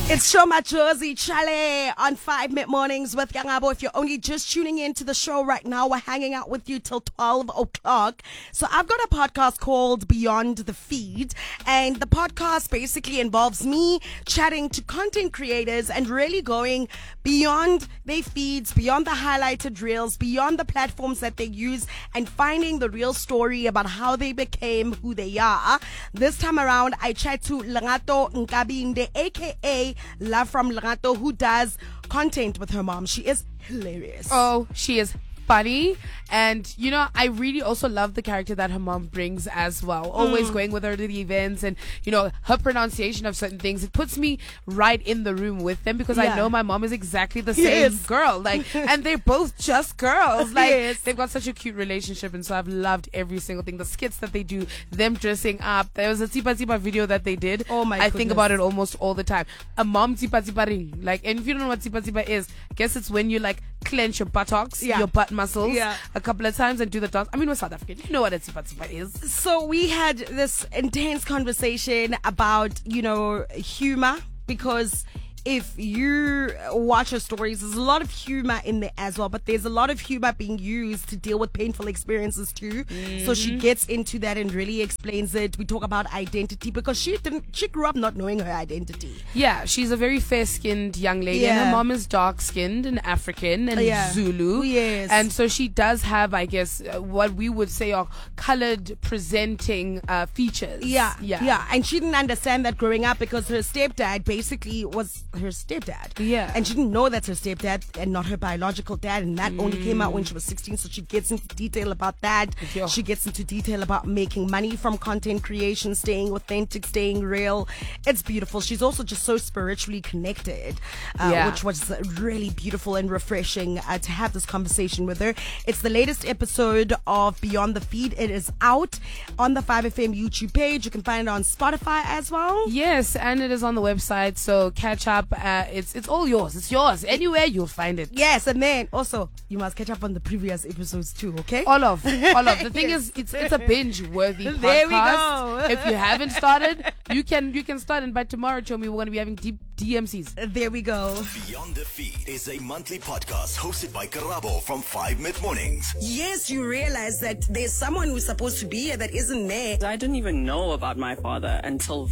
It's Shoma Josie Chale on 5 Mid Mornings with Yangabo. If you're only just tuning into the show right now, we're hanging out with you till 12 o'clock. So I've got a podcast called Beyond the Feed, and the podcast basically involves me chatting to content creators and really going beyond their feeds, beyond the highlighted reels, beyond the platforms that they use, and finding the real story about how they became who they are. This time around, I chat to Lerato Nkabinde, aka Love from Lerato, who does content with her mom. She is hilarious. Oh, she is funny. And, you know, I really also love the character that her mom brings as well. Always going with her to the events and, you know, her pronunciation of certain things. It puts me right in the room with them because I know my mom is exactly the same girl. Like, and they're both just girls. Like, they've got such a cute relationship. And so I've loved every single thing. The skits that they do, them dressing up. There was a Tsipa Tsipa video that they did. Oh my goodness. I think about it almost all the time. A mom Tsipa Tsipa ring. Like, and if you don't know what Tsipa Tsipa is, I guess it's when you like clench your buttocks, your butt muscles a couple of times and do the dance. I mean, we're South African. You know what a Tsipa Tsipa is. So we had this intense conversation about, you know, humor, because if you watch her stories, there's a lot of humor in there as well, but there's a lot of humor being used to deal with painful experiences too. So she gets into that and really explains it. We talk about identity because she grew up not knowing her identity. Yeah, she's a very fair-skinned young lady, and her mom is dark-skinned and African and Zulu. Yes. And so she does have, I guess, what we would say are colored presenting features. Yeah. And she didn't understand that growing up because her stepdad basically was her stepdad. Yeah. And she didn't know that's her stepdad and not her biological dad. And that only came out when she was 16. So she gets into detail about that. Yeah. She gets into detail about making money from content creation, staying authentic, staying real. It's beautiful. She's also just so spiritually connected, which was really beautiful and refreshing to have this conversation with her. It's the latest episode of Beyond the Feed. It is out on the 5FM YouTube page. You can find it on Spotify as well. Yes, and it is on the website. So catch up. It's all yours. It's yours. Anywhere you'll find it. Yes, and then also you must catch up on the previous episodes too. Okay. All of. The thing is, it's a binge-worthy podcast. There we go. If you haven't started, you can start. And by tomorrow, Chomi, we're going to be having deep DMCs. There we go. Beyond the Feed is a monthly podcast hosted by Karabo from 5 Mid Mornings. Yes, you realize that there's someone who's supposed to be here that isn't there. I didn't even know about my father until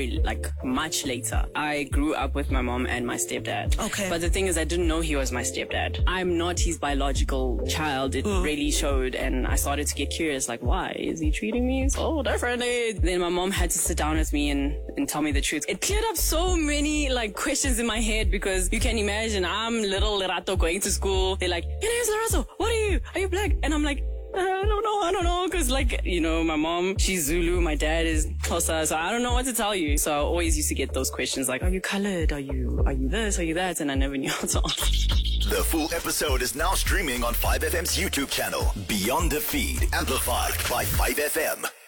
much later. I grew up with my mom and my stepdad. Okay. But the thing is, I didn't know he was my stepdad. I'm not his biological child. It really showed, and I started to get curious, like, why is he treating me so differently? Then my mom had to sit down with me and tell me the truth. It cleared up so many questions in my head, because you can imagine I'm little Lerato going to school. They're like, your name's Lerato. What are you? Are you black? And I'm like, I don't know, because my mom, she's Zulu, my dad is Xhosa, so I don't know what to tell you. So I always used to get those questions like, are you colored? Are you this? Are you that? And I never knew how to answer. The full episode is now streaming on 5FM's YouTube channel, Beyond the Feed, amplified by 5FM.